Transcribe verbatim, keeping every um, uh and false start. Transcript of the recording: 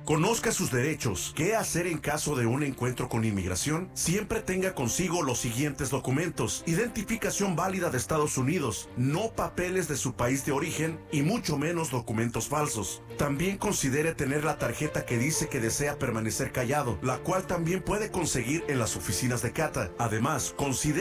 Conozca sus derechos. ¿Qué hacer en caso de un encuentro con inmigración? Siempre tenga consigo los siguientes documentos: identificación válida de Estados Unidos, no papeles de su país de origen y mucho menos documentos falsos. También considere tener la tarjeta que dice que desea permanecer callado, la cual también puede conseguir en las oficinas de CATA. Además, considere